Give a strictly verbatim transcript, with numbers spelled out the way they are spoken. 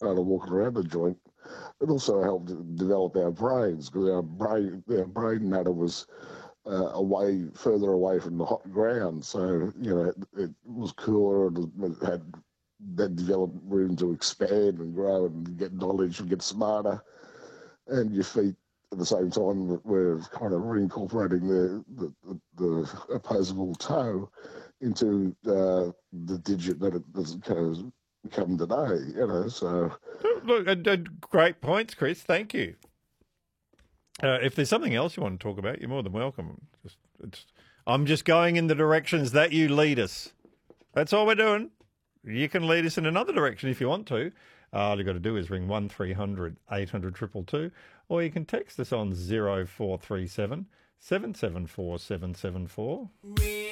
kind of walking around the joint. It also helped develop our brains because our brain, our brain matter was uh, away, further away from the hot ground. So, you know, it, it was cooler and it had that developed room to expand and grow and get knowledge and get smarter. And your feet at the same time were kind of reincorporating the, the, the, the opposable toe into uh, the digit that it has kind of become today, you know, so... Look, uh, uh, great points, Chris. Thank you. Uh, if there's something else you want to talk about, you're more than welcome. Just, it's, I'm just going in the directions that you lead us. That's all we're doing. You can lead us in another direction if you want to. Uh, all you've got to do is ring one three hundred eight hundred two two two, or you can text us on zero four three seven seven seven four seven seven four.